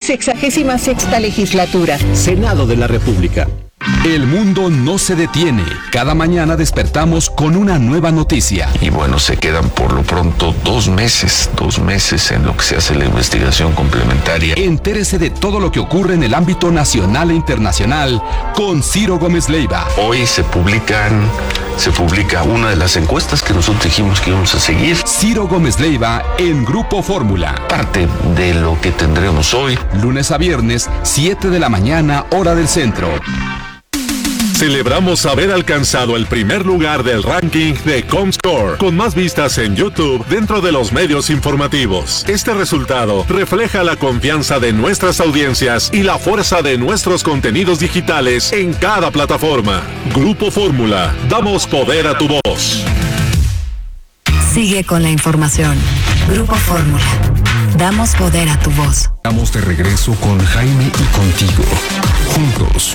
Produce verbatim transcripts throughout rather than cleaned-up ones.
Sexagésima sexta legislatura. Senado de la República. El mundo no se detiene. Cada mañana despertamos con una nueva noticia. Y bueno, se quedan por lo pronto dos meses, dos meses en lo que se hace la investigación complementaria. Entérese de todo lo que ocurre en el ámbito nacional e internacional con Ciro Gómez Leiva. Hoy se publican, se publica una de las encuestas que nosotros dijimos que íbamos a seguir. Ciro Gómez Leiva en Grupo Fórmula. Parte de lo que tendremos hoy. Lunes a viernes, siete de la mañana, hora del centro. Celebramos haber alcanzado el primer lugar del ranking de Comscore, con más vistas en YouTube dentro de los medios informativos. Este resultado refleja la confianza de nuestras audiencias y la fuerza de nuestros contenidos digitales en cada plataforma. Grupo Fórmula, damos poder a tu voz. Sigue con la información. Grupo Fórmula, damos poder a tu voz. Estamos de regreso con Jaime y contigo, juntos.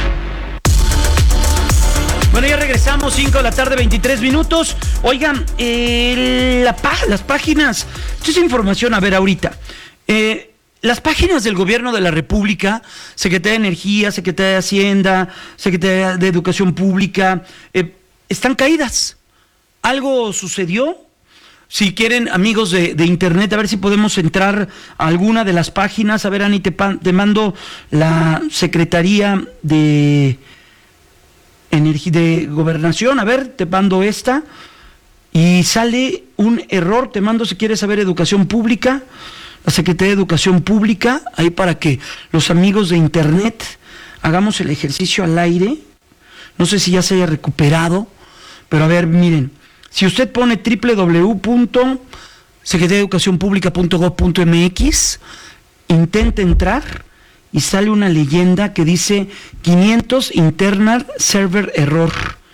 Bueno, ya regresamos, cinco de la tarde, veintitrés minutos. Oigan, eh, la, las páginas, esto es información, a ver, ahorita. Eh, las páginas del Gobierno de la República, Secretaría de Energía, Secretaría de Hacienda, Secretaría de Educación Pública, eh, están caídas. ¿Algo sucedió? Si quieren, amigos de, de internet, a ver si podemos entrar a alguna de las páginas. A ver, Ani, te, te mando la Secretaría de... Energía de Gobernación, a ver, te mando esta y sale un error, te mando si quieres saber Educación Pública, la Secretaría de Educación Pública, ahí para que los amigos de internet hagamos el ejercicio al aire. No sé si ya se haya recuperado, pero a ver, miren, si usted pone doble u doble u doble u punto secretaría de educación pública punto gob punto eme equis, intenta entrar y sale una leyenda que dice quinientos internal server error.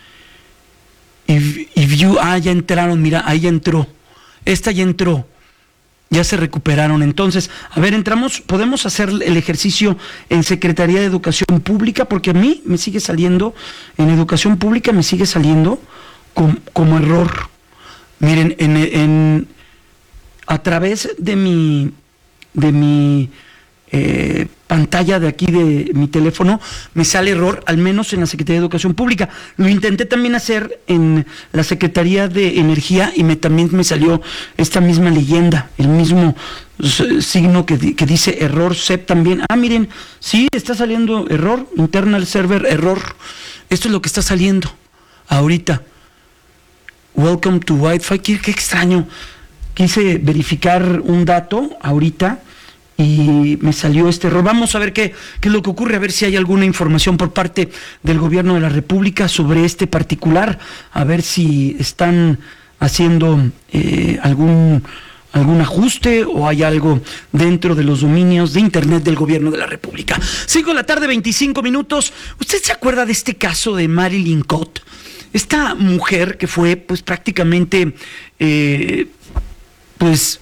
Y view, ah, ya entraron, mira, ahí ya entró. Esta ya entró. Ya se recuperaron. Entonces, a ver, entramos, podemos hacer el ejercicio en Secretaría de Educación Pública, porque a mí me sigue saliendo, en Educación Pública me sigue saliendo como, como error. Miren, en, en a través de mi, de mi Eh, pantalla de aquí de mi teléfono, me sale error, al menos en la Secretaría de Educación Pública. Lo intenté también hacer en la Secretaría de Energía y me también me salió esta misma leyenda, el mismo signo que, que dice error C E P también. Ah, miren, sí, está saliendo error, internal server error. Esto es lo que está saliendo ahorita. Welcome to Wi-Fi. Qué, qué extraño. Quise verificar un dato ahorita y me salió este error. Vamos a ver qué, qué es lo que ocurre, a ver si hay alguna información por parte del Gobierno de la República sobre este particular, a ver si están haciendo eh, algún, algún ajuste o hay algo dentro de los dominios de Internet del Gobierno de la República. cinco de la tarde, veinticinco minutos. ¿Usted se acuerda de este caso de Marilyn Cott? Esta mujer que fue pues prácticamente eh, pues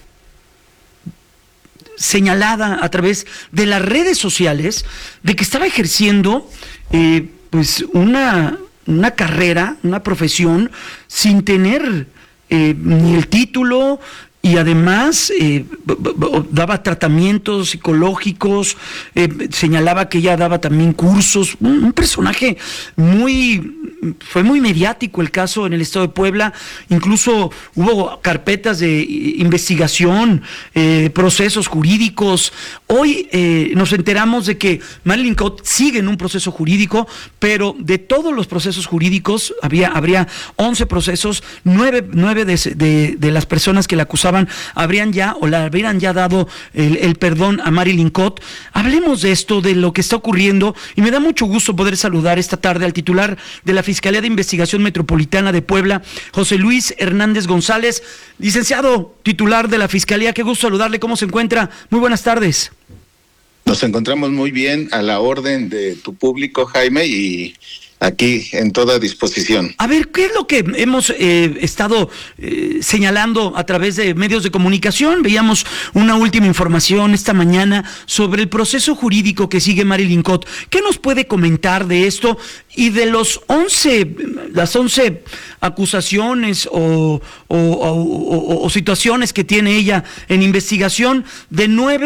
señalada a través de las redes sociales de que estaba ejerciendo eh, pues una, una carrera, una profesión sin tener eh, ni el título y además eh, daba tratamientos psicológicos, eh, señalaba que ella daba también cursos, un, un personaje muy, fue muy mediático el caso en el estado de Puebla, incluso hubo carpetas de investigación, eh, procesos jurídicos. Hoy eh, nos enteramos de que Marilyn Cott sigue en un proceso jurídico, pero de todos los procesos jurídicos, había, habría once procesos, nueve, nueve de, de, de las personas que la acusaban habrían ya o le habrían ya dado el, el perdón a Marilyn Cott. Hablemos de esto, de lo que está ocurriendo, y me da mucho gusto poder saludar esta tarde al titular de la Fiscalía de Investigación Metropolitana de Puebla, José Luis Hernández González. Licenciado titular de la Fiscalía, qué gusto saludarle, ¿cómo se encuentra? Muy buenas tardes. Nos encontramos muy bien, a la orden de tu público, Jaime, y aquí en toda disposición. A ver, ¿qué es lo que hemos eh, estado eh, señalando a través de medios de comunicación? Veíamos una última información esta mañana sobre el proceso jurídico que sigue Marilyn Cott. ¿Qué nos puede comentar de esto y de los once, las once acusaciones o, o, o, o, o situaciones que tiene ella en investigación? De nueve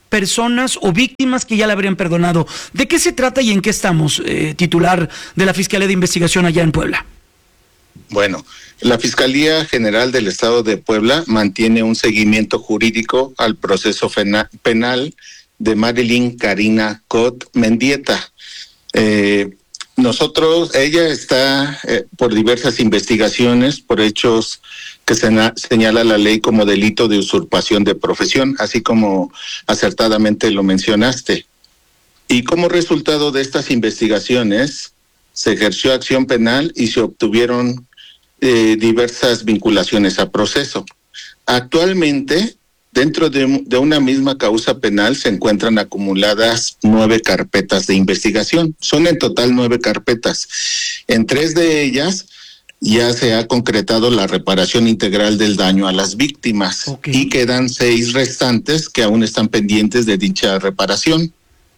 personas o víctimas que ya le habrían perdonado. ¿De qué se trata y en qué estamos, eh, titular de la Fiscalía de Investigación allá en Puebla? Bueno, la Fiscalía General del Estado de Puebla mantiene un seguimiento jurídico al proceso fena- penal de Marilyn Karina Cot Mendieta. Eh, nosotros, ella está eh, por diversas investigaciones, por hechos que se na- señala la ley como delito de usurpación de profesión, así como acertadamente lo mencionaste. Y como resultado de estas investigaciones, se ejerció acción penal y se obtuvieron eh, diversas vinculaciones a proceso. Actualmente, dentro de, de una misma causa penal se encuentran acumuladas nueve carpetas de investigación. Son en total nueve carpetas. En tres de ellas ya se ha concretado la reparación integral del daño a las víctimas, okay, y quedan seis restantes que aún están pendientes de dicha reparación.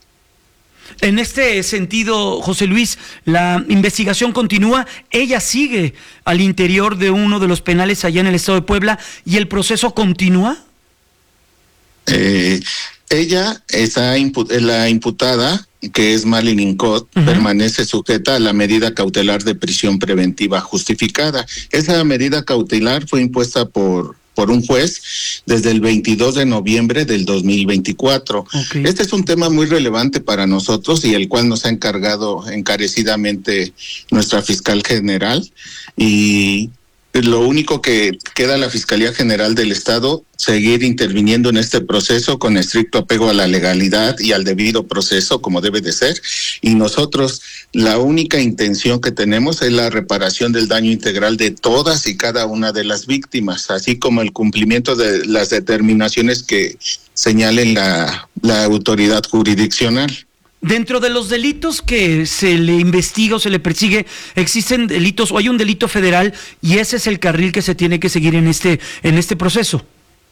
En este sentido, José Luis, la investigación continúa, ella sigue al interior de uno de los penales allá en el estado de Puebla y el proceso continúa. Eh, ella, esa impu- la imputada, que es Marilyn Cot, uh-huh, permanece sujeta a la medida cautelar de prisión preventiva justificada. Esa medida cautelar fue impuesta por, por un juez desde el veintidós de noviembre del dos mil veinticuatro. Okay. Este es un tema muy relevante para nosotros y el cual nos ha encargado encarecidamente nuestra fiscal general, y lo único que queda a la Fiscalía General del Estado, seguir interviniendo en este proceso con estricto apego a la legalidad y al debido proceso como debe de ser. Y nosotros, la única intención que tenemos es la reparación del daño integral de todas y cada una de las víctimas, así como el cumplimiento de las determinaciones que señalen la, la autoridad jurisdiccional. Dentro de los delitos que se le investiga o se le persigue, existen delitos o hay un delito federal y ese es el carril que se tiene que seguir en este en este proceso.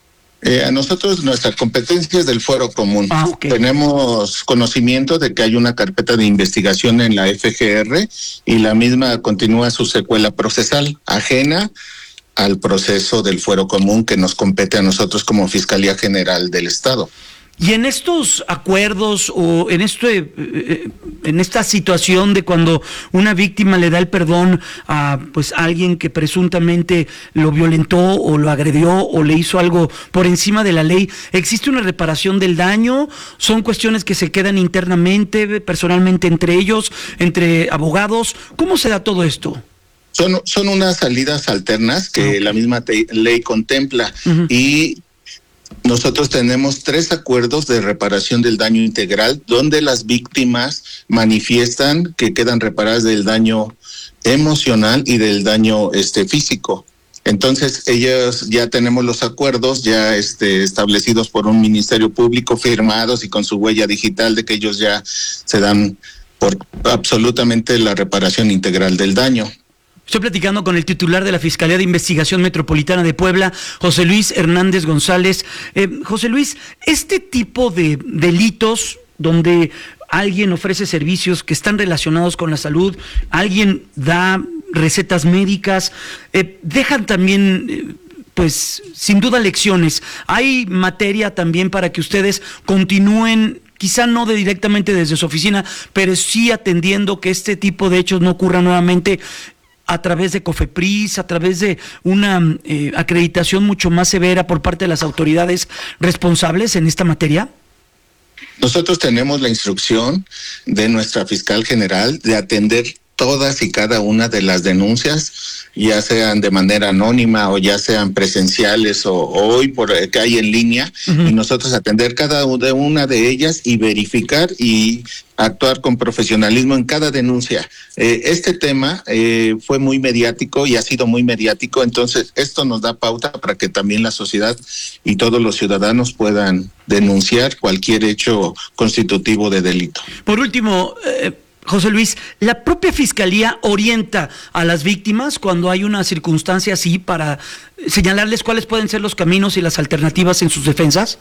Eh, a nosotros nuestra competencia es del fuero común. Ah, okay. Tenemos conocimiento de que hay una carpeta de investigación en la F G R y la misma continúa su secuela procesal ajena al proceso del fuero común que nos compete a nosotros como Fiscalía General del Estado. Y en estos acuerdos o en este eh, en esta situación de cuando una víctima le da el perdón a pues a alguien que presuntamente lo violentó o lo agredió o le hizo algo por encima de la ley, ¿existe una reparación del daño? ¿Son cuestiones que se quedan internamente, personalmente entre ellos, entre abogados? ¿Cómo se da todo esto? Son, son unas salidas alternas que okay. la misma te, ley contempla, uh-huh, y nosotros tenemos tres acuerdos de reparación del daño integral donde las víctimas manifiestan que quedan reparadas del daño emocional y del daño este físico. Entonces, ellos ya tenemos los acuerdos ya este establecidos por un ministerio público, firmados y con su huella digital de que ellos ya se dan por absolutamente la reparación integral del daño. Estoy platicando con el titular de la Fiscalía de Investigación Metropolitana de Puebla, José Luis Hernández González. Eh, José Luis, este tipo de delitos donde alguien ofrece servicios que están relacionados con la salud, alguien da recetas médicas, eh, dejan también... Eh, pues sin duda lecciones. Hay materia también para que ustedes continúen, quizá no de directamente desde su oficina, pero sí atendiendo que este tipo de hechos no ocurran nuevamente a través de COFEPRIS, a través de una eh, acreditación mucho más severa por parte de las autoridades responsables en esta materia? Nosotros tenemos la instrucción de nuestra fiscal general de atender todas y cada una de las denuncias, ya sean de manera anónima o ya sean presenciales o, o hoy por que hay en línea, uh-huh, y nosotros atender cada una de ellas y verificar y actuar con profesionalismo en cada denuncia. Eh, este tema eh, fue muy mediático y ha sido muy mediático, entonces esto nos da pauta para que también la sociedad y todos los ciudadanos puedan denunciar cualquier hecho constitutivo de delito. Por último, eh... José Luis, ¿la propia Fiscalía orienta a las víctimas cuando hay una circunstancia así para señalarles cuáles pueden ser los caminos y las alternativas en sus defensas?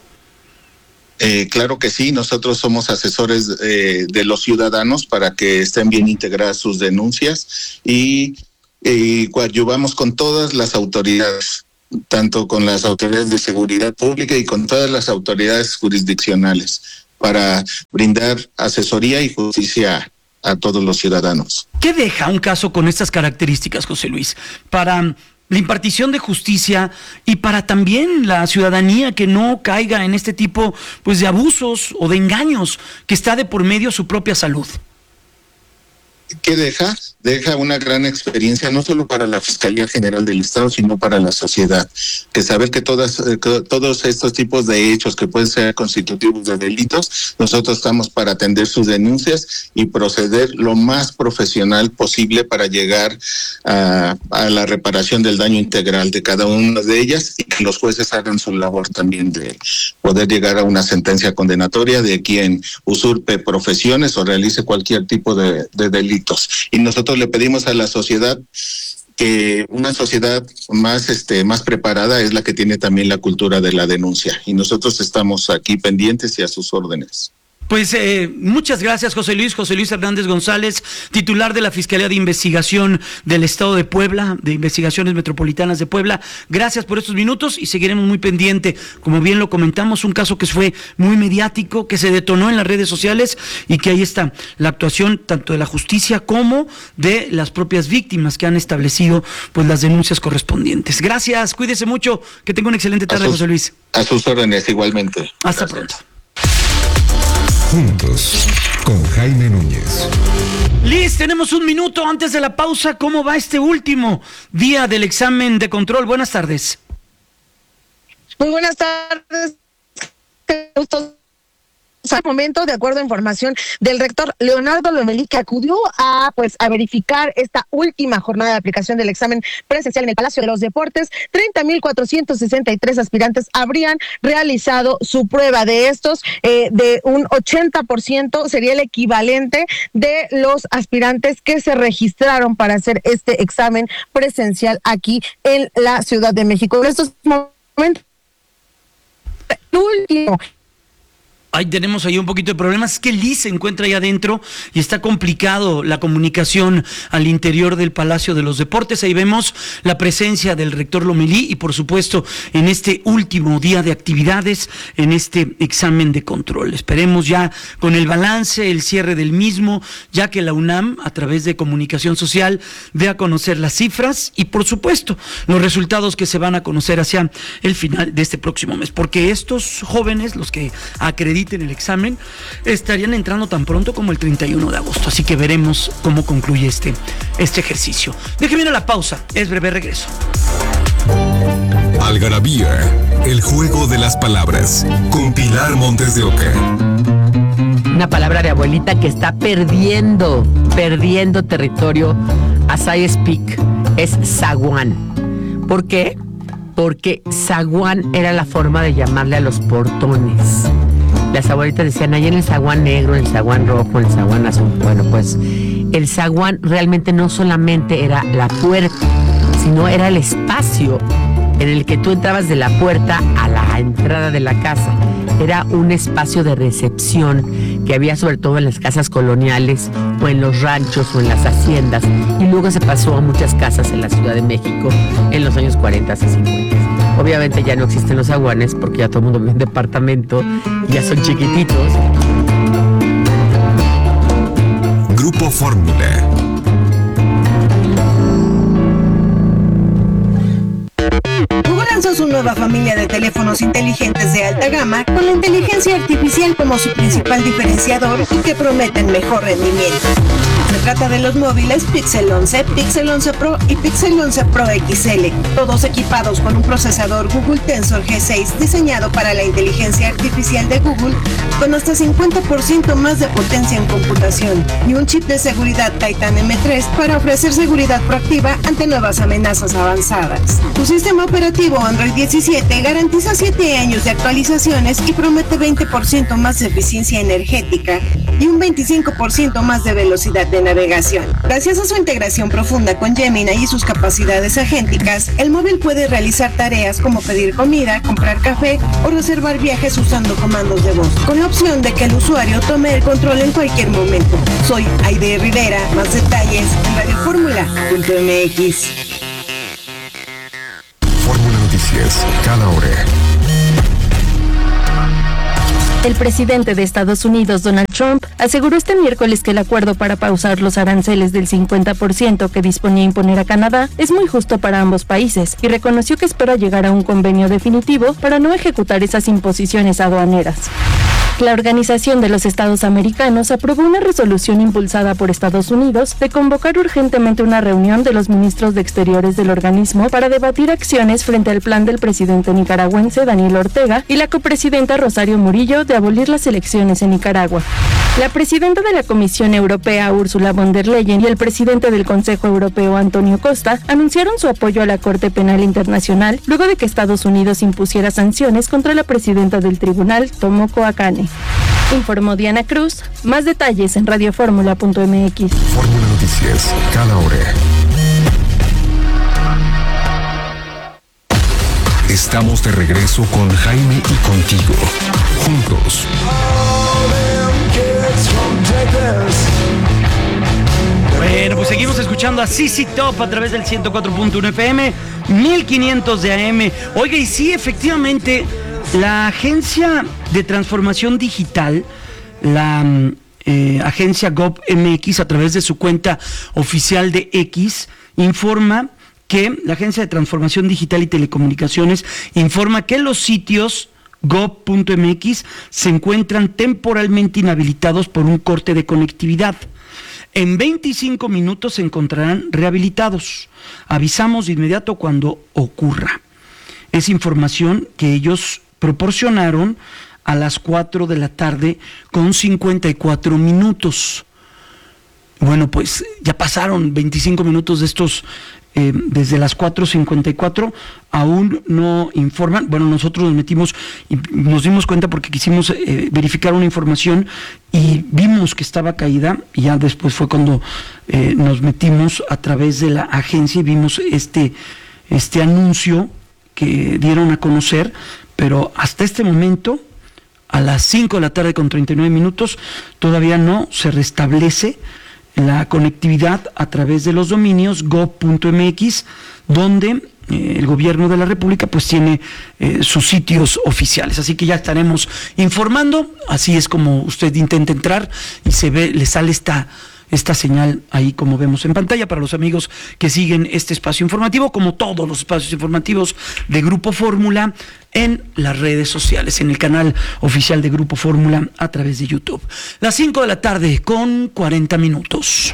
Eh, claro que sí, nosotros somos asesores eh, de los ciudadanos para que estén bien integradas sus denuncias y, y coadyuvamos con todas las autoridades tanto con las autoridades de seguridad pública y con todas las autoridades jurisdiccionales, para brindar asesoría y justicia a todos los ciudadanos. ¿Qué deja un caso con estas características, José Luis, para la impartición de justicia y para también la ciudadanía que no caiga en este tipo, pues, de abusos o de engaños, que está de por medio su propia salud? ¿Qué deja? Deja una gran experiencia, no solo para la Fiscalía General del Estado, sino para la sociedad. Que saber que todas, que todos estos tipos de hechos que pueden ser constitutivos de delitos, nosotros estamos para atender sus denuncias y proceder lo más profesional posible para llegar a, a la reparación del daño integral de cada una de ellas, y que los jueces hagan su labor también de poder llegar a una sentencia condenatoria de quien usurpe profesiones o realice cualquier tipo de, de delito. Y nosotros le pedimos a la sociedad que una sociedad más este más preparada es la que tiene también la cultura de la denuncia, y nosotros estamos aquí pendientes y a sus órdenes. Pues eh, muchas gracias, José Luis. José Luis Hernández González, titular de la Fiscalía de Investigación del Estado de Puebla, de Investigaciones Metropolitanas de Puebla. Gracias por estos minutos y seguiremos muy pendiente. Como bien lo comentamos, un caso que fue muy mediático, que se detonó en las redes sociales, y que ahí está la actuación tanto de la justicia como de las propias víctimas que han establecido, pues, las denuncias correspondientes. Gracias, cuídese mucho, que tenga una excelente tarde, sus, José Luis. A sus órdenes, igualmente. Hasta Gracias. pronto. Juntos, con Jaime Núñez. Liz, tenemos un minuto antes de la pausa. ¿Cómo va este último día del examen de control? Buenas tardes. Muy buenas tardes. Qué gusto. Al momento, de acuerdo a información del rector Leonardo Lomelí, que acudió a pues a verificar esta última jornada de aplicación del examen presencial en el Palacio de los Deportes, treinta mil cuatrocientos sesenta y tres aspirantes habrían realizado su prueba. De estos, eh, de un ochenta por ciento sería el equivalente de los aspirantes que se registraron para hacer este examen presencial aquí en la Ciudad de México. En estos momentos, último. Ahí tenemos ahí un poquito de problemas. Es que Liz se encuentra ahí adentro y está complicado la comunicación al interior del Palacio de los Deportes. Ahí vemos la presencia del rector Lomelí y, por supuesto, en este último día de actividades, en este examen de control. Esperemos ya con el balance, el cierre del mismo, ya que la UNAM, a través de comunicación social, dé a conocer las cifras y, por supuesto, los resultados que se van a conocer hacia el final de este próximo mes. Porque estos jóvenes, los que acreditan el examen, estarían entrando tan pronto como el treinta y uno de agosto, así que veremos cómo concluye este, este ejercicio. Déjeme ir a la pausa, es breve regreso. Algarabía, el juego de las palabras, con Pilar Montes de Oca. Una palabra de abuelita que está perdiendo, perdiendo territorio as I speak, es zaguán. ¿Por qué? Porque zaguán era la forma de llamarle a los portones. Las abuelitas decían, ahí en el zaguán negro, en el zaguán rojo, en el zaguán azul. Bueno, pues el zaguán realmente no solamente era la puerta, sino era el espacio en el que tú entrabas de la puerta a la entrada de la casa. Era un espacio de recepción que había sobre todo en las casas coloniales o en los ranchos o en las haciendas, y luego se pasó a muchas casas en la Ciudad de México en los años cuarenta y cincuenta. Obviamente ya no existen los zaguanes porque ya todo el mundo vive en departamento, ya son chiquititos. Grupo Fórmula. Google lanzó su nueva familia de teléfonos inteligentes de alta gama con la inteligencia artificial como su principal diferenciador y que prometen mejor rendimiento. Se trata de los móviles Pixel once, Pixel once Pro y Pixel once Pro X L, todos equipados con un procesador Google Tensor G seis diseñado para la inteligencia artificial de Google, con hasta cincuenta por ciento más de potencia en computación y un chip de seguridad Titan M tres para ofrecer seguridad proactiva ante nuevas amenazas avanzadas. Su sistema operativo Android diecisiete garantiza siete años de actualizaciones y promete veinte por ciento más de eficiencia energética y un veinticinco por ciento más de velocidad de navegación. Gracias a su integración profunda con Gemini y sus capacidades agénticas, el móvil puede realizar tareas como pedir comida, comprar café o reservar viajes usando comandos de voz, con la opción de que el usuario tome el control en cualquier momento. Soy Aide Rivera, más detalles en radio fórmula punto m x. Fórmula Noticias. Noticias, cada hora. El presidente de Estados Unidos, Donald Trump, aseguró este miércoles que el acuerdo para pausar los aranceles del cincuenta por ciento que disponía a imponer a Canadá es muy justo para ambos países y reconoció que espera llegar a un convenio definitivo para no ejecutar esas imposiciones aduaneras. La Organización de los Estados Americanos aprobó una resolución impulsada por Estados Unidos de convocar urgentemente una reunión de los ministros de Exteriores del organismo para debatir acciones frente al plan del presidente nicaragüense Daniel Ortega y la copresidenta Rosario Murillo de abolir las elecciones en Nicaragua. La presidenta de la Comisión Europea, Ursula von der Leyen, y el presidente del Consejo Europeo, Antonio Costa, anunciaron su apoyo a la Corte Penal Internacional luego de que Estados Unidos impusiera sanciones contra la presidenta del tribunal, Tomoko Akane. Informó Diana Cruz. Más detalles en radioformula punto m x. Fórmula Noticias, cada hora. Estamos de regreso con Jaime y contigo. Juntos. Bueno, pues seguimos escuchando a C C Top a través del ciento cuatro punto uno F M, mil quinientos de A M. Oiga, y sí, efectivamente, la Agencia de Transformación Digital, la eh, agencia GovMX, a través de su cuenta oficial de X, informa que la Agencia de Transformación Digital y Telecomunicaciones informa que los sitios gov punto m x se encuentran temporalmente inhabilitados por un corte de conectividad. En veinticinco minutos se encontrarán rehabilitados. Avisamos de inmediato cuando ocurra. Es información que ellos proporcionaron a las cuatro de la tarde con cincuenta y cuatro minutos. Bueno, pues ya pasaron veinticinco minutos de estos, eh, desde las cuatro cincuenta y cuatro, aún no informan. Bueno, nosotros nos metimos y nos dimos cuenta porque quisimos eh, verificar una información y vimos que estaba caída, y ya después fue cuando eh, nos metimos a través de la agencia y vimos este, este anuncio que dieron a conocer, pero hasta este momento, a las cinco de la tarde con treinta y nueve minutos, todavía no se restablece la conectividad a través de los dominios gov punto m x, donde eh, el gobierno de la República pues tiene eh, sus sitios oficiales. Así que ya estaremos informando. Así es como usted intenta entrar y se ve, le sale esta esta señal ahí como vemos en pantalla para los amigos que siguen este espacio informativo, como todos los espacios informativos de Grupo Fórmula, en las redes sociales, en el canal oficial de Grupo Fórmula a través de YouTube. Las cinco de la tarde con cuarenta minutos.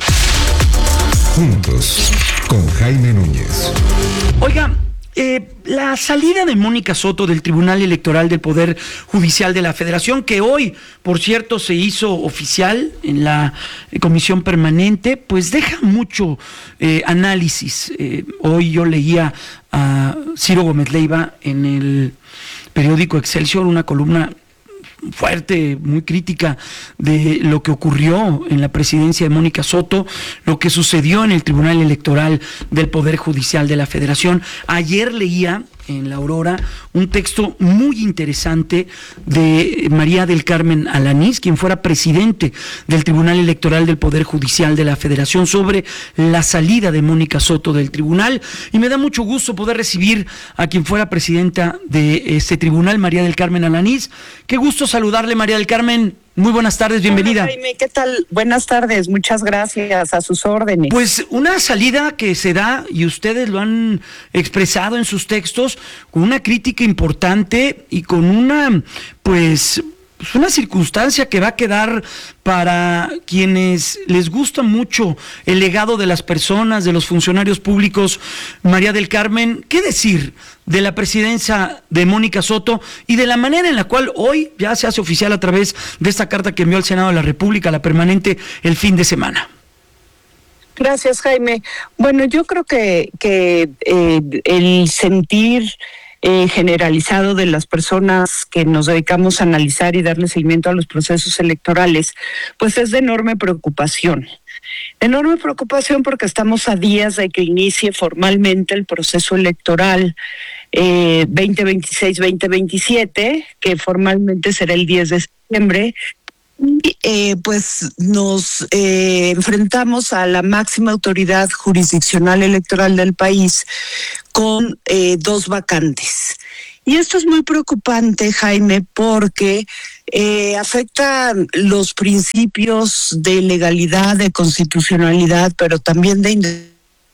Juntos con Jaime Núñez. Oiga, Eh, la salida de Mónica Soto del Tribunal Electoral del Poder Judicial de la Federación, que hoy, por cierto, se hizo oficial en la eh, Comisión Permanente, pues deja mucho eh, análisis. Eh, hoy yo leía a Ciro Gómez Leiva en el periódico Excelsior una columna fuerte, muy crítica de lo que ocurrió en la presidencia de Mónica Soto, lo que sucedió en el Tribunal Electoral del Poder Judicial de la Federación. Ayer leía en La Aurora un texto muy interesante de María del Carmen Alanís, quien fuera presidente del Tribunal Electoral del Poder Judicial de la Federación, sobre la salida de Mónica Soto del tribunal, y me da mucho gusto poder recibir a quien fuera presidenta de este tribunal, María del Carmen Alanís. Qué gusto saludarle, María del Carmen. Muy buenas tardes, bienvenida. Hola, Jaime, ¿qué tal? Buenas tardes, muchas gracias, a sus órdenes. Pues una salida que se da, y ustedes lo han expresado en sus textos, con una crítica importante y con una, pues, pues una circunstancia que va a quedar para quienes les gusta mucho el legado de las personas, de los funcionarios públicos. María del Carmen, ¿qué decir de la presidencia de Mónica Soto y de la manera en la cual hoy ya se hace oficial a través de esta carta que envió al Senado de la República, la permanente, el fin de semana? Gracias, Jaime. Bueno, yo creo que, que eh, el sentir Eh, generalizado de las personas que nos dedicamos a analizar y darle seguimiento a los procesos electorales, pues es de enorme preocupación. Enorme preocupación porque estamos a días de que inicie formalmente el proceso electoral eh, veinte veintiséis veinte veintisiete, que formalmente será el diez de septiembre. Y eh, pues nos eh, enfrentamos a la máxima autoridad jurisdiccional electoral del país con eh, dos vacantes. Y esto es muy preocupante, Jaime, porque eh, afecta los principios de legalidad, de constitucionalidad, pero también de...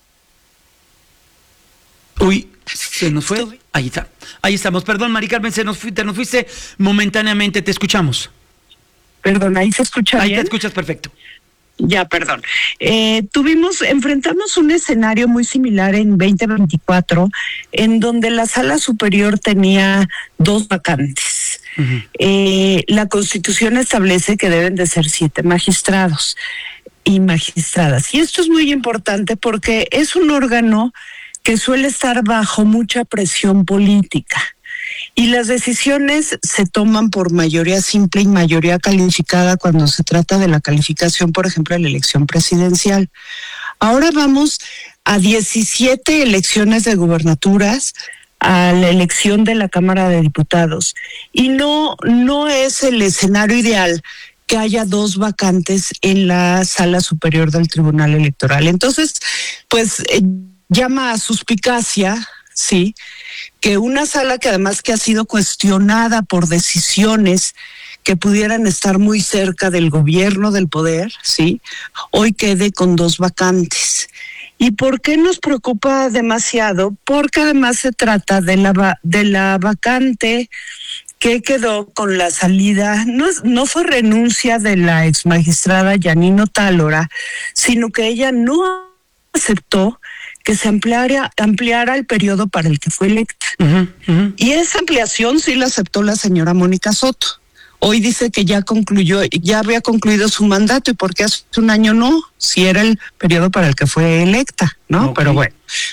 Uy, se nos fue. Ahí está. Ahí estamos. Perdón, Mari Carmen, se nos fui, te nos fuiste momentáneamente. Te escuchamos. Perdón, ahí se escucha Ahí bien. te escuchas perfecto. Ya, perdón. Eh, tuvimos, enfrentamos un escenario muy similar en veinte veinticuatro, en donde la Sala Superior tenía dos vacantes. Uh-huh. Eh, la Constitución establece que deben de ser siete magistrados y magistradas. Y esto es muy importante porque es un órgano que suele estar bajo mucha presión política. Y las decisiones se toman por mayoría simple y mayoría calificada cuando se trata de la calificación, por ejemplo, de la elección presidencial. Ahora vamos a diecisiete elecciones de gubernaturas, a la elección de la Cámara de Diputados. Y no, no es el escenario ideal que haya dos vacantes en la Sala Superior del Tribunal Electoral. Entonces, pues eh, llama a suspicacia, sí, que una sala que además que ha sido cuestionada por decisiones que pudieran estar muy cerca del gobierno, del poder, sí, hoy quede con dos vacantes. ¿Y por qué nos preocupa demasiado? Porque además se trata de la de la vacante que quedó con la salida, no, no fue renuncia de la exmagistrada Yanino Tálora, sino que ella no aceptó que se ampliara, ampliara el periodo para el que fue electa. Uh-huh, uh-huh. Y esa ampliación sí la aceptó la señora Mónica Soto. Hoy dice que ya concluyó, ya había concluido su mandato, y por qué hace un año no, si era el periodo para el que fue electa, ¿no? Okay. Pero bueno.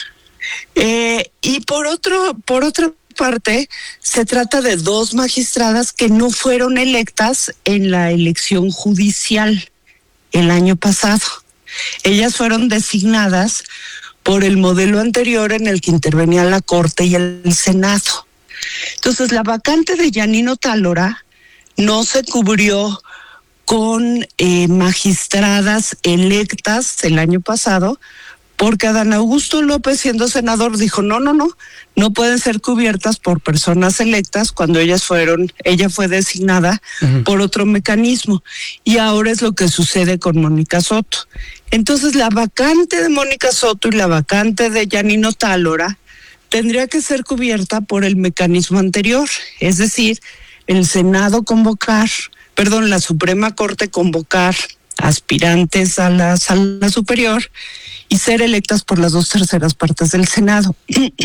Eh, y por otro, por otra parte, se trata de dos magistradas que no fueron electas en la elección judicial el año pasado. Ellas fueron designadas por el modelo anterior en el que intervenía la Corte y el Senado. Entonces, la vacante de Yanino Tálora no se cubrió con eh, magistradas electas el año pasado, porque Adán Augusto López, siendo senador, dijo, no, no, no, no pueden ser cubiertas por personas electas cuando ellas fueron, ella fue designada uh-huh. por otro mecanismo. Y ahora es lo que sucede con Mónica Soto. Entonces, la vacante de Mónica Soto y la vacante de Yanino Tálora tendría que ser cubierta por el mecanismo anterior, es decir, el Senado convocar, perdón, la Suprema Corte convocar aspirantes a la Sala Superior y ser electas por las dos terceras partes del Senado.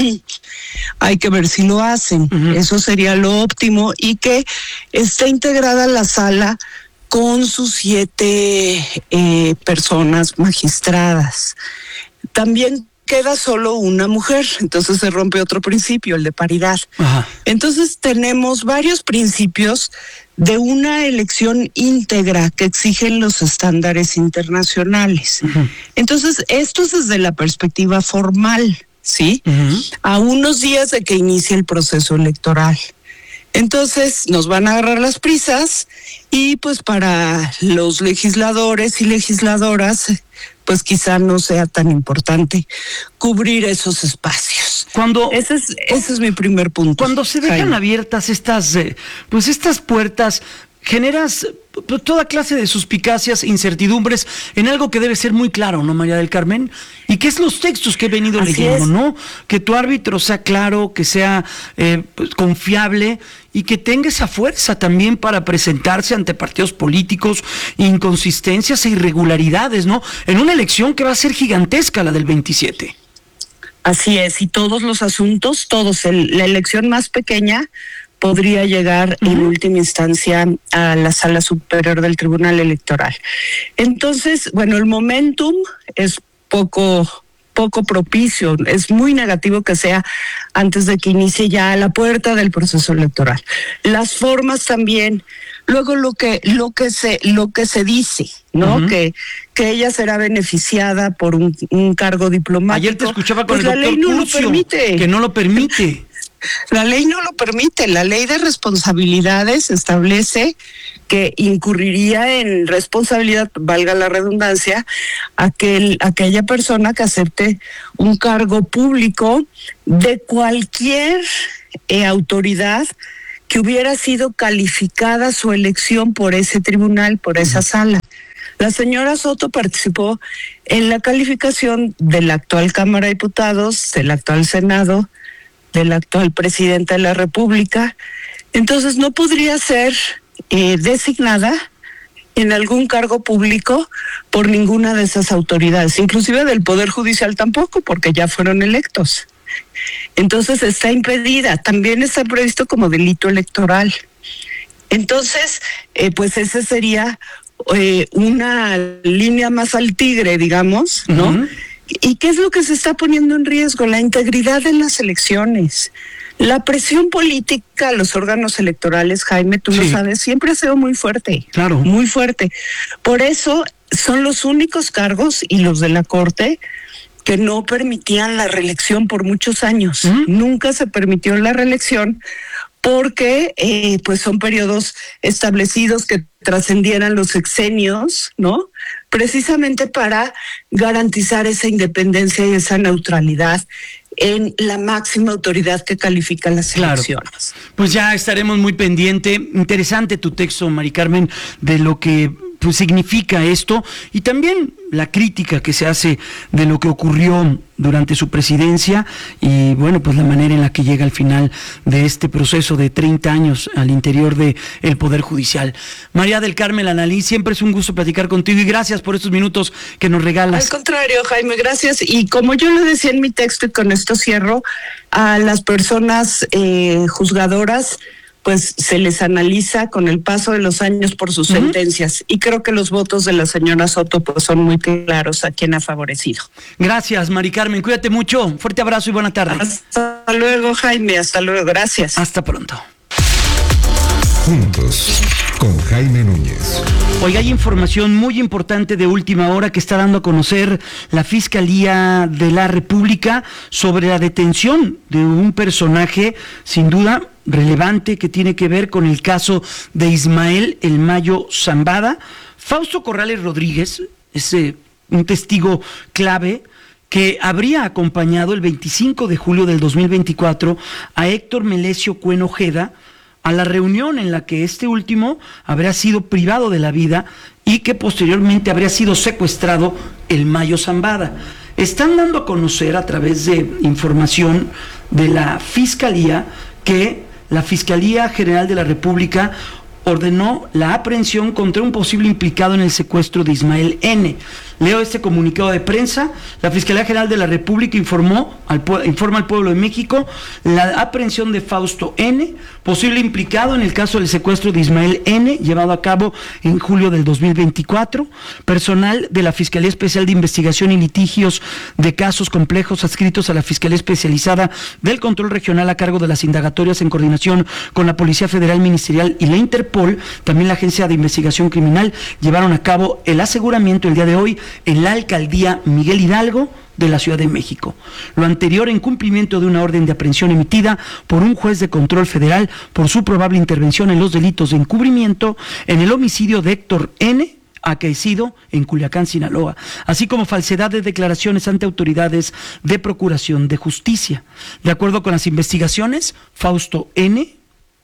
Hay que ver si lo hacen, uh-huh. Eso sería lo óptimo, y que esté integrada la sala con sus siete eh, personas magistradas. También queda solo una mujer, entonces se rompe otro principio, el de paridad. Ajá. Entonces tenemos varios principios de una elección íntegra que exigen los estándares internacionales. Uh-huh. Entonces, esto es desde la perspectiva formal, ¿sí? Uh-huh. A unos días de que inicie el proceso electoral. Entonces, nos van a agarrar las prisas y pues para los legisladores y legisladoras, pues quizá no sea tan importante cubrir esos espacios. Cuando ese es ese es mi primer punto. Cuando se dejan Jaime. abiertas estas eh, pues estas puertas, generas toda clase de suspicacias, incertidumbres en algo que debe ser muy claro, ¿no, María del Carmen? Y que es los textos que he venido Así leyendo, es. ¿no? Que tu árbitro sea claro, que sea eh, pues, confiable y que tenga esa fuerza también para presentarse ante partidos políticos, inconsistencias e irregularidades, ¿no? En una elección que va a ser gigantesca, la del veintisiete. Así es, y todos los asuntos, todos, el, la elección más pequeña podría llegar uh-huh. en última instancia a la Sala Superior del Tribunal Electoral. Entonces, bueno, el momentum es poco poco propicio, es muy negativo que sea antes de que inicie ya a la puerta del proceso electoral. Las formas también, luego lo que lo que se lo que se dice, ¿no? Uh-huh. Que que ella será beneficiada por un, un cargo diplomático. Ayer te escuchaba con pues el la doctor ley no Curcio, lo permite. que no lo permite. La ley no lo permite. La ley de responsabilidades establece que incurriría en responsabilidad, valga la redundancia, aquel, aquella persona que acepte un cargo público de cualquier eh, autoridad que hubiera sido calificada su elección por ese tribunal, por esa sala. La señora Soto participó en la calificación de la actual Cámara de Diputados, del actual Senado, del actual presidente de la República. Entonces no podría ser eh, designada en algún cargo público por ninguna de esas autoridades, inclusive del Poder Judicial tampoco, porque ya fueron electos. Entonces está impedida, también está previsto como delito electoral. Entonces, eh, pues esa sería eh, una línea más al tigre, digamos, ¿no? Uh-huh. ¿Y qué es lo que se está poniendo en riesgo? La integridad de las elecciones. La presión política a los órganos electorales, Jaime, tú sí. lo sabes, siempre ha sido muy fuerte. Claro. Muy fuerte. Por eso son los únicos cargos y los de la Corte que no permitían la reelección por muchos años. ¿Mm? Nunca se permitió la reelección porque eh, pues son periodos establecidos que trascendieran los sexenios, ¿no? Precisamente para garantizar esa independencia y esa neutralidad en la máxima autoridad que califica las claro. elecciones. Pues ya estaremos muy pendiente. Interesante tu texto, Mari Carmen, de lo que pues significa esto y también la crítica que se hace de lo que ocurrió durante su presidencia y bueno, pues la manera en la que llega al final de este proceso de treinta años al interior de el Poder Judicial. María del Carmen Alalí, siempre es un gusto platicar contigo y gracias por estos minutos que nos regalas. Al contrario, Jaime, gracias. Y como yo lo decía en mi texto y con esto cierro, a las personas eh, juzgadoras pues se les analiza con el paso de los años por sus uh-huh. sentencias y creo que los votos de la señora Soto pues son muy claros a quien ha favorecido. Gracias, Mari Carmen, cuídate mucho, fuerte abrazo y buena tarde. Hasta luego, Jaime, hasta luego, gracias. Hasta pronto. Juntos, con Jaime Núñez. Oiga, hay información muy importante de última hora que está dando a conocer la Fiscalía de la República sobre la detención de un personaje, sin duda, relevante que tiene que ver con el caso de Ismael El Mayo Zambada. Fausto Corrales Rodríguez es eh, un testigo clave que habría acompañado el veinticinco de julio del dos mil veinticuatro a Héctor Melesio Cuen Ojeda a la reunión en la que este último habría sido privado de la vida y que posteriormente habría sido secuestrado El Mayo Zambada. Están dando a conocer a través de información de la Fiscalía que la Fiscalía General de la República ordenó la aprehensión contra un posible implicado en el secuestro de Ismael N. Leo este comunicado de prensa. La Fiscalía General de la República informó al, informa al pueblo de México la aprehensión de Fausto N., posible implicado en el caso del secuestro de Ismael N., llevado a cabo en julio del dos mil veinticuatro. Personal de la Fiscalía Especial de Investigación y Litigios de Casos Complejos adscritos a la Fiscalía Especializada del Control Regional a cargo de las indagatorias en coordinación con la Policía Federal Ministerial y la Interpol, también la Agencia de Investigación Criminal, llevaron a cabo el aseguramiento el día de hoy en la Alcaldía Miguel Hidalgo de la Ciudad de México. Lo anterior en cumplimiento de una orden de aprehensión emitida por un juez de control federal por su probable intervención en los delitos de encubrimiento en el homicidio de Héctor N., acaecido en Culiacán, Sinaloa, así como falsedad de declaraciones ante autoridades de procuración de justicia. De acuerdo con las investigaciones, Fausto N.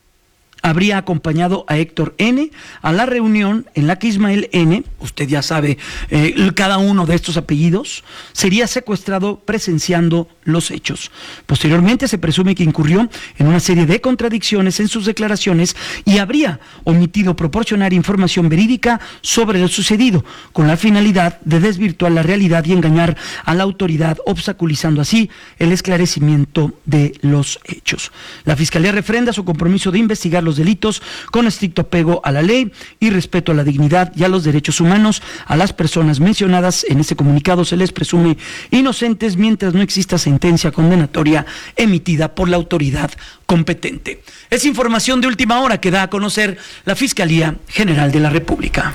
habría acompañado a Héctor N. a la reunión en la que Ismael N., usted ya sabe eh, cada uno de estos apellidos, sería secuestrado presenciando los hechos. Posteriormente se presume que incurrió en una serie de contradicciones en sus declaraciones y habría omitido proporcionar información verídica sobre lo sucedido, con la finalidad de desvirtuar la realidad y engañar a la autoridad, obstaculizando así el esclarecimiento de los hechos. La Fiscalía refrenda su compromiso de investigar los delitos con estricto apego a la ley y respeto a la dignidad y a los derechos humanos. A las personas mencionadas en este comunicado se les presume inocentes mientras no exista sentencia condenatoria emitida por la autoridad competente. Es información de última hora que da a conocer la Fiscalía General de la República.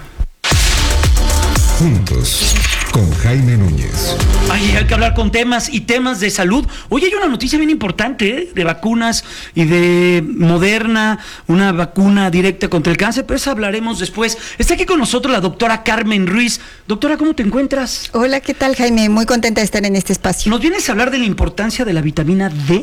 Juntos, con Jaime Núñez. Ay, hay que hablar con temas y temas de salud. Hoy hay una noticia bien importante, ¿eh? De vacunas y de Moderna, una vacuna directa contra el cáncer, pero eso hablaremos después. Está aquí con nosotros la doctora Carmen Ruiz. Doctora, ¿cómo te encuentras? Hola, ¿qué tal, Jaime? Muy contenta de estar en este espacio. ¿Nos vienes a hablar de la importancia de la vitamina D?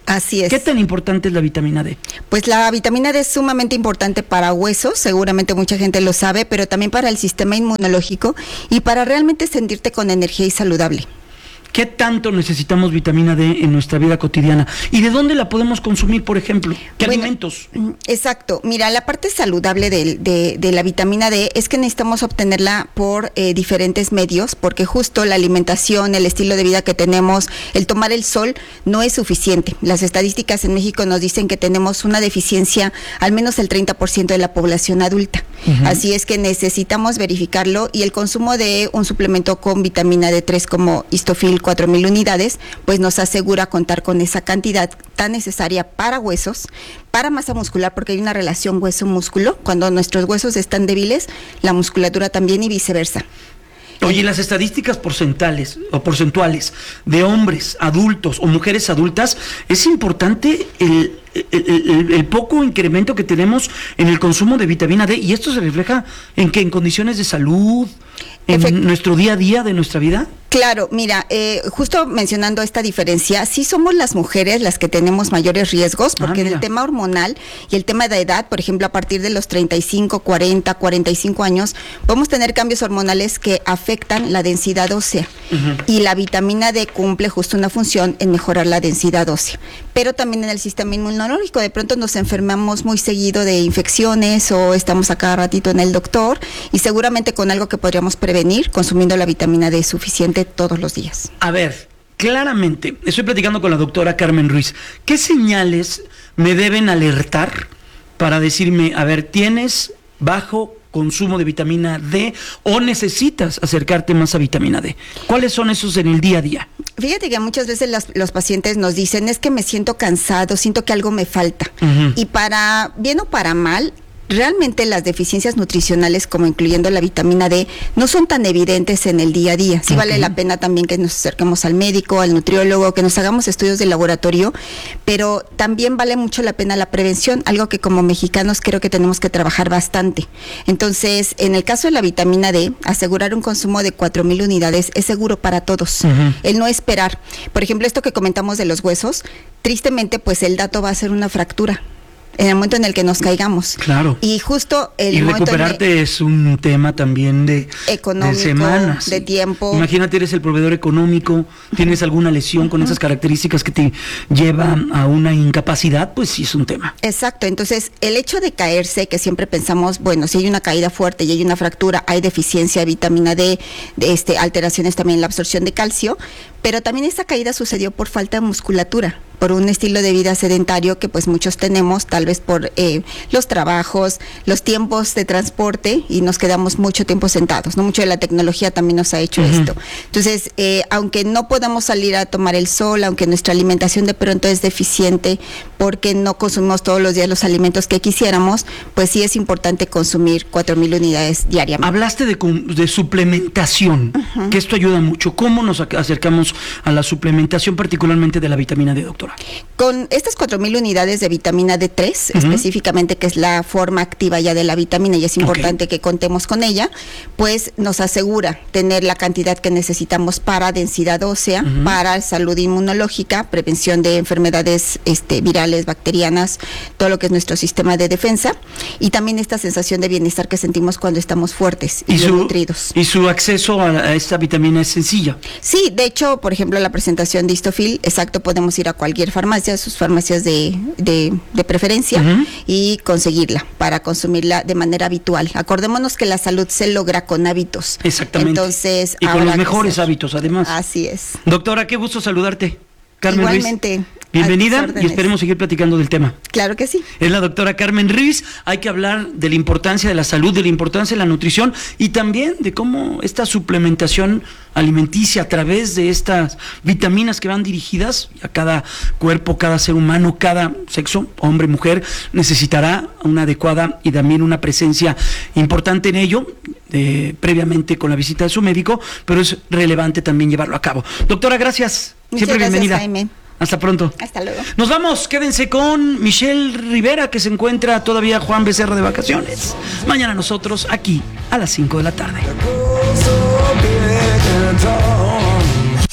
Así es. ¿Qué tan importante es la vitamina D? Pues la vitamina D es sumamente importante para huesos, seguramente mucha gente lo sabe, pero también para el sistema inmunológico y para realmente sentirte con energía y saludable. ¿Qué tanto necesitamos vitamina D en nuestra vida cotidiana? ¿Y de dónde la podemos consumir, por ejemplo? ¿Qué bueno, alimentos? Exacto. Mira, la parte saludable de, de, de la vitamina D es que necesitamos obtenerla por eh, diferentes medios, porque justo la alimentación, el estilo de vida que tenemos, el tomar el sol, no es suficiente. Las estadísticas en México nos dicen que tenemos una deficiencia al menos el treinta por ciento de la población adulta. Uh-huh. Así es que necesitamos verificarlo y el consumo de un suplemento con vitamina D tres como Histofil cuatro mil unidades, pues nos asegura contar con esa cantidad tan necesaria para huesos, para masa muscular, porque hay una relación hueso-músculo. Cuando nuestros huesos están débiles, la musculatura también y viceversa. Oye, las estadísticas porcentuales o porcentuales de hombres adultos o mujeres adultas, es importante el, el, el, el poco incremento que tenemos en el consumo de vitamina D, y esto se refleja en que en condiciones de salud, en Efect- nuestro día a día de nuestra vida. Claro, mira, eh, justo mencionando esta diferencia, sí somos las mujeres las que tenemos mayores riesgos, porque ah, el tema hormonal y el tema de edad, por ejemplo, a partir de los treinta y cinco, cuarenta, cuarenta y cinco años, podemos tener cambios hormonales que afectan la densidad ósea. Uh-huh. Y la vitamina D cumple justo una función en mejorar la densidad ósea. Pero también en el sistema inmunológico, de pronto nos enfermamos muy seguido de infecciones o estamos a cada ratito en el doctor, y seguramente con algo que podríamos prevenir consumiendo la vitamina D suficiente todos los días. A ver, claramente, estoy platicando con la doctora Carmen Ruiz. ¿Qué señales me deben alertar para decirme, a ver, tienes bajo consumo de vitamina D o necesitas acercarte más a vitamina D? ¿Cuáles son esos en el día a día? Fíjate que muchas veces las, los pacientes nos dicen, es que me siento cansado, siento que algo me falta. Uh-huh. Y para bien o para mal, realmente las deficiencias nutricionales, como incluyendo la vitamina D, no son tan evidentes en el día a día. Sí okay. Vale la pena también que nos acerquemos al médico, al nutriólogo, que nos hagamos estudios de laboratorio, pero también vale mucho la pena la prevención, algo que como mexicanos creo que tenemos que trabajar bastante. Entonces, en el caso de la vitamina D, asegurar un consumo de cuatro mil unidades es seguro para todos. Uh-huh. El no esperar. Por ejemplo, esto que comentamos de los huesos, tristemente, pues el dato va a ser una fractura en el momento en el que nos caigamos. Claro. Y justo el y momento recuperarte en el, es un tema también de económico, de semanas, de tiempo. Imagínate, eres el proveedor económico, tienes alguna lesión con esas características que te lleva a una incapacidad, pues sí es un tema. Exacto. Entonces, el hecho de caerse, que siempre pensamos, bueno, si hay una caída fuerte y hay una fractura, hay deficiencia de vitamina D, de este, alteraciones también en la absorción de calcio, pero también esta caída sucedió por falta de musculatura, por un estilo de vida sedentario que pues muchos tenemos, tal vez por eh, los trabajos, los tiempos de transporte, y nos quedamos mucho tiempo sentados, ¿no? Mucho de la tecnología también nos ha hecho uh-huh. esto. Entonces, eh, aunque no podamos salir a tomar el sol, aunque nuestra alimentación de pronto es deficiente porque no consumimos todos los días los alimentos que quisiéramos, pues sí es importante consumir cuatro mil unidades diariamente. Hablaste de, de suplementación, uh-huh. que esto ayuda mucho. ¿Cómo nos acercamos a la suplementación, particularmente de la vitamina D, doctora? Con estas cuatro mil unidades de vitamina D tres, uh-huh. específicamente, que es la forma activa ya de la vitamina, y es importante okay. que contemos con ella, pues nos asegura tener la cantidad que necesitamos para densidad ósea, uh-huh. para salud inmunológica, prevención de enfermedades este, virales, bacterianas, todo lo que es nuestro sistema de defensa, y también esta sensación de bienestar que sentimos cuando estamos fuertes y, y bien su, nutridos. ¿Y su acceso a, a esta vitamina es sencilla? Sí, de hecho, por ejemplo, la presentación de Histofil, exacto, podemos ir a cualquier farmacia, sus farmacias de, de, de preferencia, uh-huh. y conseguirla para consumirla de manera habitual. Acordémonos que la salud se logra con hábitos. Exactamente. Entonces, y con los mejores hábitos, además. Así es. Doctora, qué gusto saludarte. Carmen Igualmente. Ruiz. Bienvenida y esperemos seguir platicando del tema. Claro que sí. Es la doctora Carmen Ruiz. Hay que hablar de la importancia de la salud, de la importancia de la nutrición y también de cómo esta suplementación alimenticia a través de estas vitaminas que van dirigidas a cada cuerpo, cada ser humano, cada sexo, hombre, mujer, necesitará una adecuada y también una presencia importante en ello, eh, previamente con la visita de su médico, pero es relevante también llevarlo a cabo. Doctora, gracias. Muchas Siempre gracias, bienvenida. Jaime. Hasta pronto. Hasta luego. Nos vamos, quédense con Michelle Rivera, que se encuentra todavía Juan Becerra de vacaciones. Mañana nosotros aquí a las cinco de la tarde.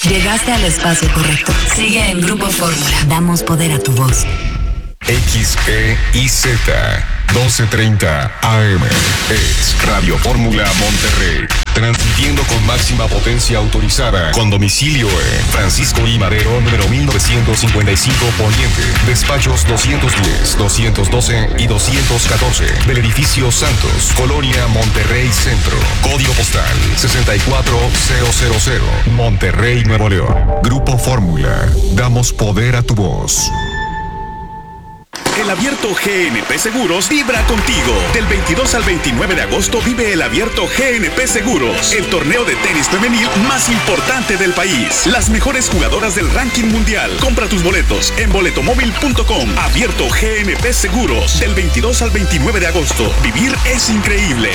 Llegaste al espacio correcto. Sigue en Grupo Fórmula. Damos poder a tu voz. X E I Z doce treinta A M es Radio Fórmula Monterrey, transmitiendo con máxima potencia autorizada, con domicilio en Francisco I. Madero, número mil novecientos cincuenta y cinco Poniente, despachos doscientos diez, doscientos doce y doscientos catorce, del edificio Santos, Colonia Monterrey Centro, código postal sesenta y cuatro mil, Monterrey, Nuevo León. Grupo Fórmula, damos poder a tu voz. El Abierto G N P Seguros vibra contigo. Del veintidós al veintinueve de agosto vive el Abierto G N P Seguros, el torneo de tenis femenil más importante del país. Las mejores jugadoras del ranking mundial. Compra tus boletos en boletomóvil punto com. Abierto G N P Seguros, del veintidós al veintinueve de agosto. Vivir es increíble.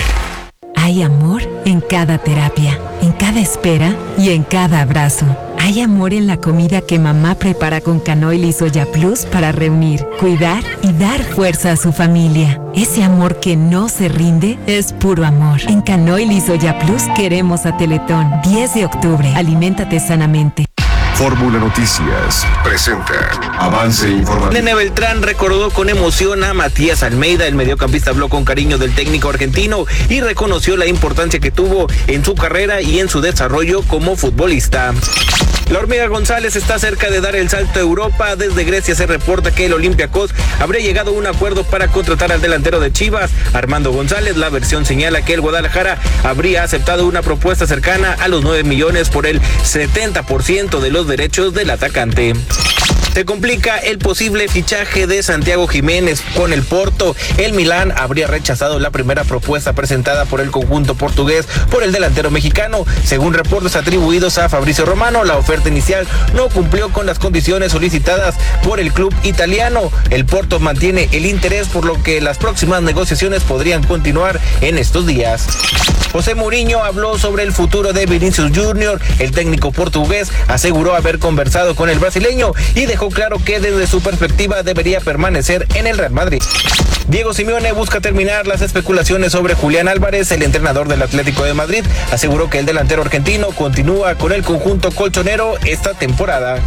Hay amor en cada terapia, en cada espera y en cada abrazo. Hay amor en la comida que mamá prepara con Canoil y Soya Plus para reunir, cuidar y dar fuerza a su familia. Ese amor que no se rinde es puro amor. En Canoil y Soya Plus queremos a Teletón. diez de octubre. Aliméntate sanamente. Fórmula Noticias presenta avance informativo. Nene Beltrán recordó con emoción a Matías Almeida. El mediocampista habló con cariño del técnico argentino y reconoció la importancia que tuvo en su carrera y en su desarrollo como futbolista. La Hormiga González está cerca de dar el salto a Europa. Desde Grecia se reporta que el Olympiacos habría llegado a un acuerdo para contratar al delantero de Chivas, Armando González. La versión señala que el Guadalajara habría aceptado una propuesta cercana a los nueve millones por el setenta por ciento de los derechos del atacante. Se complica el posible fichaje de Santiago Jiménez con el Porto. El Milán habría rechazado la primera propuesta presentada por el conjunto portugués por el delantero mexicano. Según reportes atribuidos a Fabrizio Romano, la oferta inicial no cumplió con las condiciones solicitadas por el club italiano. El Porto mantiene el interés, por lo que las próximas negociaciones podrían continuar en estos días. José Mourinho habló sobre el futuro de Vinicius junior El técnico portugués aseguró haber conversado con el brasileño y dejó claro que desde su perspectiva debería permanecer en el Real Madrid. Diego Simeone busca terminar las especulaciones sobre Julián Álvarez. El entrenador del Atlético de Madrid aseguró que el delantero argentino continúa con el conjunto colchonero esta temporada.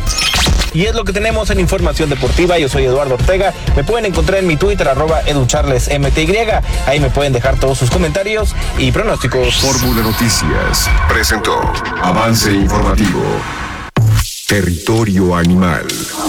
Y es lo que tenemos en Información Deportiva. Yo soy Eduardo Ortega. Me pueden encontrar en mi Twitter, arroba educharlesmty. Ahí me pueden dejar todos sus comentarios y pronósticos. Fórmula Noticias presentó avance informativo. Territorio animal.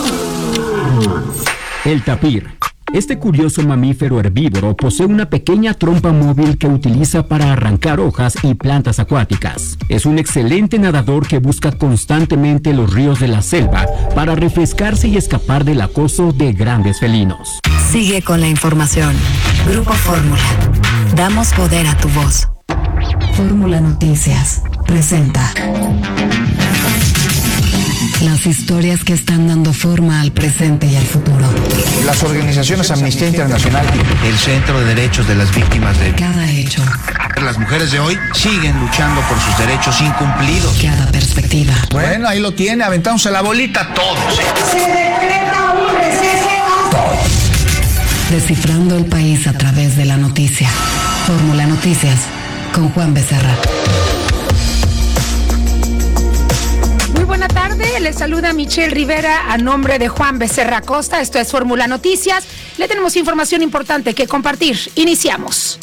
El tapir. Este curioso mamífero herbívoro posee una pequeña trompa móvil que utiliza para arrancar hojas y plantas acuáticas. Es un excelente nadador que busca constantemente los ríos de la selva para refrescarse y escapar del acoso de grandes felinos. Sigue con la información. Grupo Fórmula. Damos poder a tu voz. Fórmula Noticias presenta las historias que están dando forma al presente y al futuro. Las organizaciones Amnistía Internacional, el Centro de Derechos de las Víctimas de cada hecho. Las mujeres de hoy siguen luchando por sus derechos incumplidos. Cada perspectiva. Bueno, ahí lo tiene, aventamos a la bolita todos. Se decreta un receso. Descifrando el país a través de la noticia. Fórmula Noticias con Juan Becerra. Buenas tardes, les saluda Michelle Rivera a nombre de Juan Becerra Costa. Esto es Fórmula Noticias. Le tenemos información importante que compartir. Iniciamos.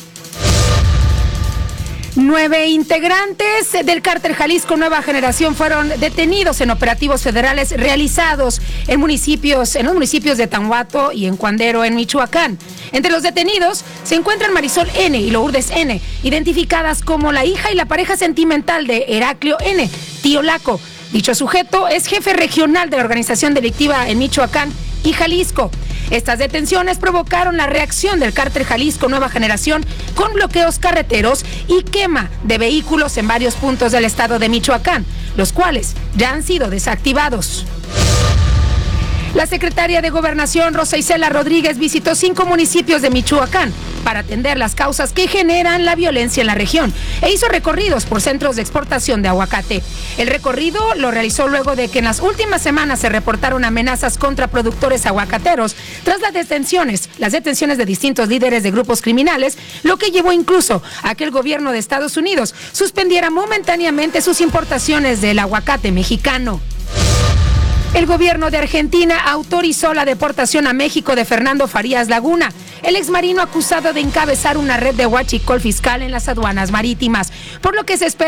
Nueve integrantes del cártel Jalisco Nueva Generación fueron detenidos en operativos federales realizados en municipios, en los municipios de Tanhuato y en Cuandero, en Michoacán. Entre los detenidos se encuentran Marisol N. y Lourdes N., identificadas como la hija y la pareja sentimental de Heraclio N., tío Laco. Dicho sujeto es jefe regional de la organización delictiva en Michoacán y Jalisco. Estas detenciones provocaron la reacción del cártel Jalisco Nueva Generación con bloqueos carreteros y quema de vehículos en varios puntos del estado de Michoacán, los cuales ya han sido desactivados. La secretaria de Gobernación, Rosa Isela Rodríguez, visitó cinco municipios de Michoacán para atender las causas que generan la violencia en la región e hizo recorridos por centros de exportación de aguacate. El recorrido lo realizó luego de que en las últimas semanas se reportaron amenazas contra productores aguacateros tras las detenciones, las detenciones de distintos líderes de grupos criminales, lo que llevó incluso a que el gobierno de Estados Unidos suspendiera momentáneamente sus importaciones del aguacate mexicano. El gobierno de Argentina autorizó la deportación a México de Fernando Farías Laguna, el exmarino acusado de encabezar una red de huachicol fiscal en las aduanas marítimas, por lo que se espera